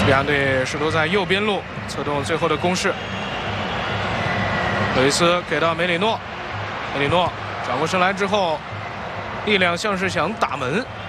西汉队试图在右边路策动最后的攻势。有一次给到梅里诺，梅里诺转过身来之后，力量像是想打门。